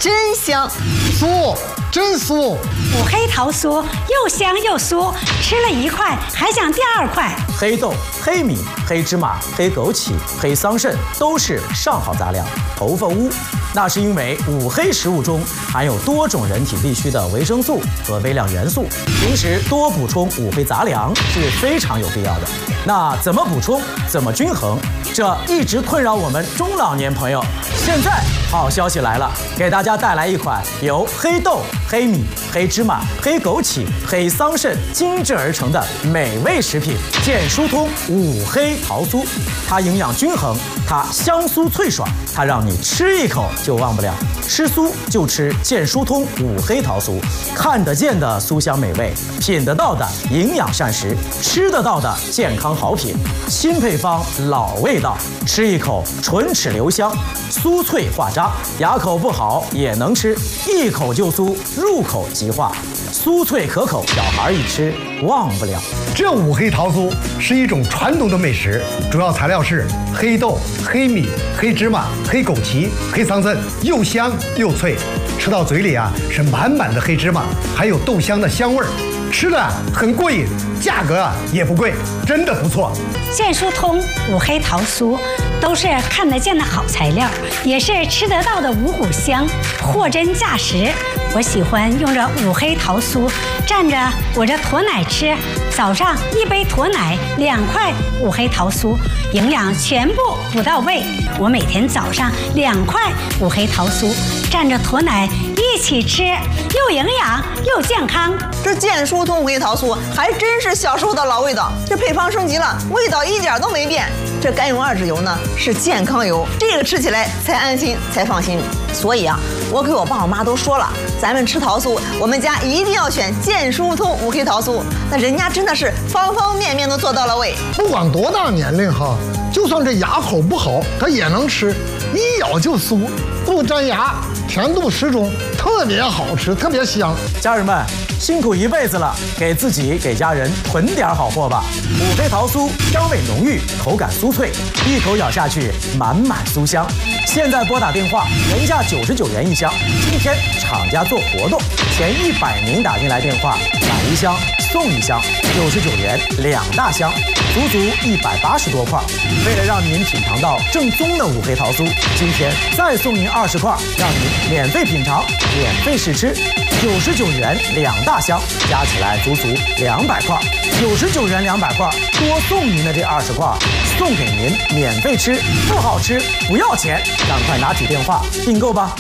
真香。 酥，真酥。 五黑桃酥又香又酥，吃了1块还想第2块。 黑豆、黑米、黑芝麻、黑枸杞、黑桑葚都是上好杂粮。头发乌，那是因为五黑食物中含有多种人体必需的维生素和微量元素，平时多补充五黑杂粮是非常有必要的。那怎么补充，怎么均衡，这一直困扰我们中老年朋友。现在好消息来了，给大家带来一款由黑豆、黑米、黑芝麻、黑枸杞、黑桑葚精制而成的美味食品——健疏通五黑桃酥。它营养均衡，它香酥脆爽，它让你吃一口就忘不了。吃酥就吃健疏通五黑桃酥，看得见的酥香美味，品得到的营养膳食，吃得到的健康好品。新配方，老味道，吃一口唇齿留香，酥脆化渣，牙口不好也能吃，一口就酥，入口即化，酥脆可口，小孩一吃忘不了。 这五黑桃酥是一种传统的美食，主要材料是黑豆、黑米、黑芝麻、黑枸杞、黑桑葚，又香又脆，吃到嘴里是满满的黑芝麻，还有豆香的香味儿，吃的很过瘾，价格也不贵，真的不错。 健疏通五黑桃酥都是看得见的好材料，也是吃得到的五谷香，货真价实。我喜欢用这五黑桃酥蘸着我这驼奶吃，早上1杯驼奶，2块五黑桃酥，营养全部补到位。我每天早上2块五黑桃酥蘸着驼奶一起吃，又营养又健康。 这健疏通五黑桃酥还真是小时候的老味道，这配方升级了，味道一点都没变。这甘油二酯油呢是健康油，这个吃起来才安心才放心。所以我给我爸我妈都说了，咱们吃桃酥，我们家一定要选健疏通五黑桃酥。那人家真的是方方面面都做到了位。 不管多大年龄就算这牙口不好，他也能吃，一咬就酥，不粘牙，甜度适中，特别好吃，特别香。 家人们，辛苦一辈子了，给自己给家人囤点好货吧。五黑桃酥香味浓郁，口感酥脆，一口咬下去满满酥香。现在拨打电话，原价99元一箱，今天厂家做活动，前100名打进来电话买1箱送1箱，99元2大箱，足足180多块。为了让您品尝到正宗的五黑桃酥，今天再送您20块，让您免费品尝，免费试吃。99元2大箱，加起来足足200块。99元200块，多送您的这20块，送给您免费吃，不好吃不要钱，赶快拿起电话订购吧。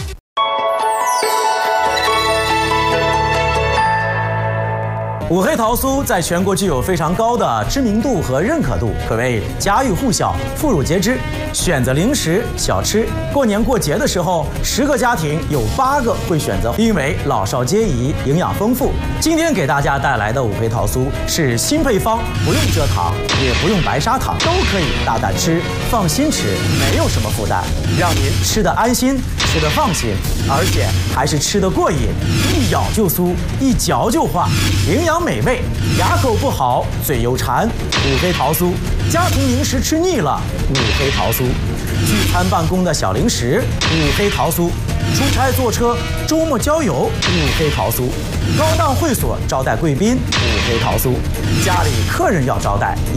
五黑桃酥在全国具有非常高的知名度和认可度，可谓家喻户晓、妇孺皆知。选择零食小吃，过年过节的时候，10个家庭有8个会选择，因为老少皆宜，营养丰富。今天给大家带来的五黑桃酥是新配方，不用蔗糖，也不用白砂糖，都可以大胆吃，放心吃，没有什么负担，让您吃得安心，吃得放心，而且还是吃得过瘾，一咬就酥，一嚼就化，营养美味，牙口不好，嘴又馋，五黑桃酥。家庭零食吃腻了，五黑桃酥；聚餐办公的小零食，五黑桃酥；出差坐车、周末郊游，五黑桃酥；高档会所招待贵宾，五黑桃酥；家里客人要招待。